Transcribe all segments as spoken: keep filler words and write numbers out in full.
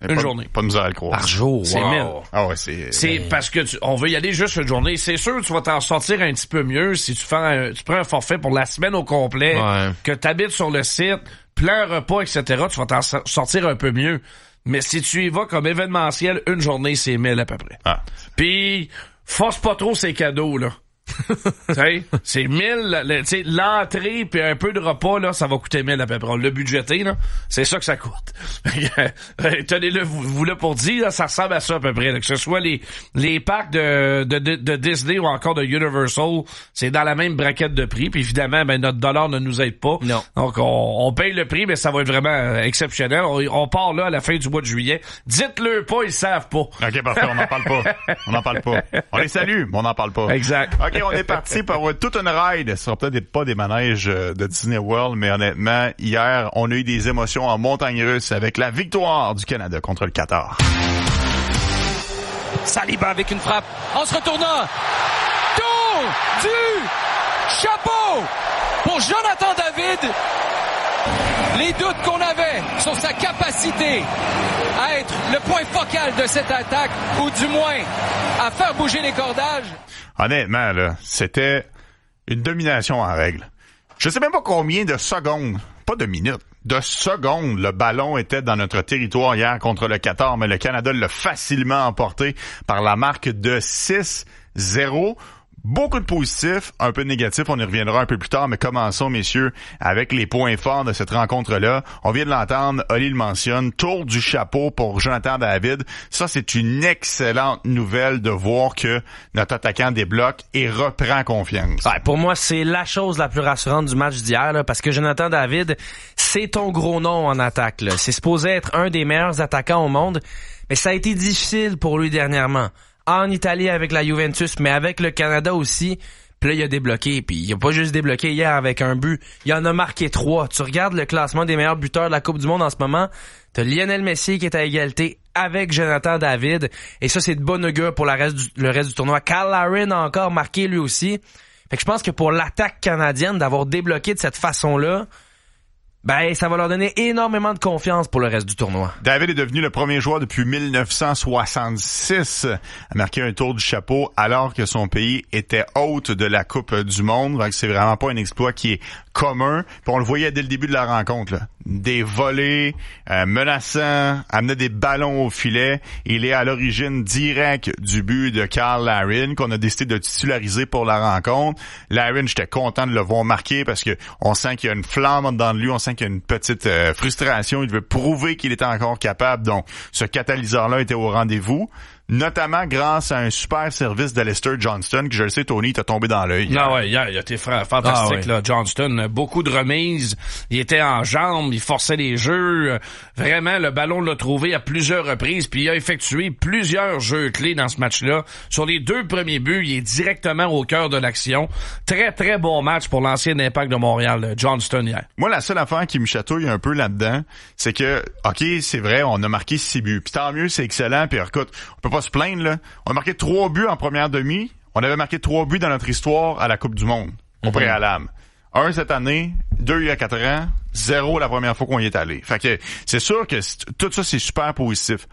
Une pas, journée. Pas de misère à le croire. Par jour, C'est wow. mille. Ah ouais, c'est... C'est Mais... parce que tu, on veut y aller juste une journée. C'est sûr que tu vas t'en sortir un petit peu mieux si tu fais un, tu prends un forfait pour la semaine au complet, Ouais. que tu habites sur le site, plein repas, et cetera. Tu vas t'en sortir un peu mieux. Mais si tu y vas comme événementiel, une journée, c'est mille à peu près. Ah. Puis, force pas trop ces cadeaux, là. T'sais, c'est mille, le, t'sais, l'entrée puis un peu de repas, là, ça va coûter mille à peu près. On l'a budgété, là. C'est ça que ça coûte. Tenez-le, vous, vous là pour dire, là, ça ressemble à ça à peu près, là. Que ce soit les, les parcs de, de, de, de Disney ou encore de Universal, c'est dans la même braquette de prix. Puis évidemment, ben, notre dollar ne nous aide pas. Non. Donc, on, on paye le prix, mais ça va être vraiment euh, exceptionnel. On, on part là à la fin du mois de juillet. Dites-le pas, ils savent pas. OK, parfait, on n'en parle pas. On n'en parle pas. On les salue, mais on n'en parle pas. Exact. OK, on est parti pour toute une ride. Ce sera peut-être pas des manèges de Disney World, mais honnêtement, hier, on a eu des émotions en montagne russe avec la victoire du Canada contre le Qatar. Saliba avec une frappe en se retournant. Tour du chapeau pour Jonathan David. Les doutes qu'on avait sur sa capacité à être le point focal de cette attaque, ou du moins à faire bouger les cordages. Honnêtement, là, c'était une domination en règle. Je sais même pas combien de secondes, pas de minutes, de secondes, le ballon était dans notre territoire hier contre le Qatar, mais le Canada l'a facilement emporté par la marque de six zéro. Beaucoup de positifs, un peu de négatifs, on y reviendra un peu plus tard, mais commençons, messieurs, avec les points forts de cette rencontre-là. On vient de l'entendre, Oli le mentionne, tour du chapeau pour Jonathan David. Ça, c'est une excellente nouvelle de voir que notre attaquant débloque et reprend confiance. Ouais, pour moi, c'est la chose la plus rassurante du match d'hier, là, parce que Jonathan David, c'est ton gros nom en attaque, là. C'est supposé être un des meilleurs attaquants au monde, mais ça a été difficile pour lui dernièrement. En Italie avec la Juventus, mais avec le Canada aussi. Puis là, il a débloqué. Puis il a pas juste débloqué hier avec un but. Il en a marqué trois. Tu regardes le classement des meilleurs buteurs de la Coupe du Monde en ce moment. T'as Lionel Messi qui est à égalité avec Jonathan David. Et ça, c'est de bon augure pour la reste du, le reste du tournoi. Kyle Larin a encore marqué lui aussi. Fait que je pense que pour l'attaque canadienne, d'avoir débloqué de cette façon-là, ben, ça va leur donner énormément de confiance pour le reste du tournoi. David est devenu le premier joueur depuis dix-neuf cent soixante-six à marquer un tour du chapeau alors que son pays était hôte de la Coupe du Monde. Donc, c'est vraiment pas un exploit qui est commun. Puis on le voyait dès le début de la rencontre, là. Des volets euh, menaçants, amener des ballons au filet. Il est à l'origine directe du but de Kyle Larin qu'on a décidé de titulariser pour la rencontre. Larin, j'étais content de le voir marquer parce que on sent qu'il y a une flamme en dedans de lui, on sent qu'il y a une petite euh, frustration. Il veut prouver qu'il était encore capable. Donc, ce catalyseur-là était au rendez-vous. Notamment grâce à un super service d'Alistair Johnston, que je le sais, Tony, t'as tombé dans l'œil. Non, ouais, hier, il a été fantastique, ah, ouais. là, Johnston. Beaucoup de remises. Il était en jambes, il forçait les jeux. Vraiment, le ballon l'a trouvé à plusieurs reprises, puis il a effectué plusieurs jeux clés dans ce match-là. Sur les deux premiers buts, il est directement au cœur de l'action. Très, très bon match pour l'ancien Impact de Montréal, Johnston, hier. Moi, la seule affaire qui me chatouille un peu là-dedans, c'est que, OK, c'est vrai, on a marqué six buts. Puis tant mieux, c'est excellent. Puis écoute, on peut pas se plaindre, là. On a marqué trois buts en première demi. On avait marqué trois buts dans notre histoire à la Coupe du Monde, au mm-hmm. préalable. Un cette année, deux il y a quatre ans, zéro la première fois qu'on y est allé. Fait que c'est sûr que tout ça, c'est super positif.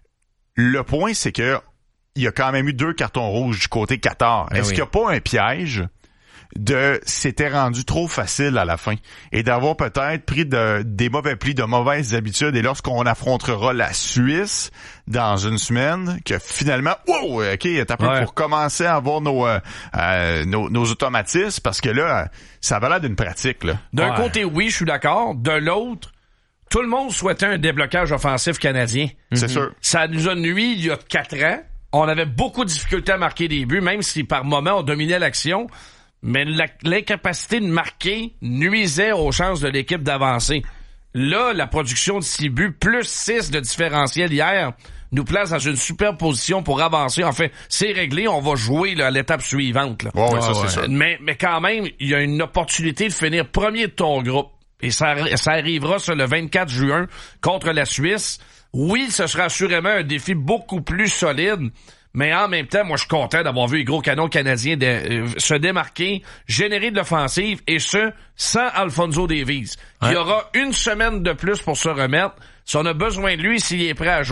Le point, c'est que il y a quand même eu deux cartons rouges du côté Qatar. Ben Est-ce oui. qu'il n'y a pas un piège de c'était rendu trop facile à la fin et d'avoir peut-être pris de, des mauvais plis, de mauvaises habitudes, et lorsqu'on affrontera la Suisse dans une semaine, que finalement, wow, ok, t'as peu ouais. pour commencer à avoir nos, euh, euh, nos nos automatismes, parce que là, ça va l'air d'une pratique, là. D'un Ouais. côté, oui, je suis d'accord. De l'autre, tout le monde souhaitait un déblocage offensif canadien. C'est Mm-hmm. sûr. Ça nous a nuit il y a quatre ans. On avait beaucoup de difficultés à marquer des buts, même si par moments on dominait l'action. Mais la, l'incapacité de marquer nuisait aux chances de l'équipe d'avancer. Là, la production de six buts, plus six de différentiel hier, nous place dans une super position pour avancer. En fait, c'est réglé, on va jouer là, à l'étape suivante. Là. Ouais, ouais, ça, ouais. c'est sûr. Mais, mais quand même, il y a une opportunité de finir premier de ton groupe. Et ça, ça arrivera sur le vingt-quatre juin contre la Suisse. Oui, ce sera assurément un défi beaucoup plus solide. Mais en même temps, moi, je suis content d'avoir vu les gros canons canadiens de, euh, se démarquer, générer de l'offensive, et ce, sans Alphonso Davies. Ouais. Il y aura une semaine de plus pour se remettre. Si on a besoin de lui, s'il est prêt à jouer,